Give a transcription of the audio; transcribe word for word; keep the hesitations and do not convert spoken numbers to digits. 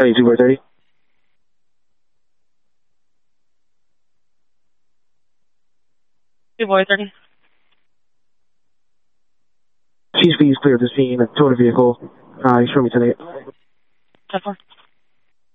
seventy-two by thirty. Two boy thirty. Chief, please clear the scene. Tow the vehicle. Uh, you show me tonight. ten four.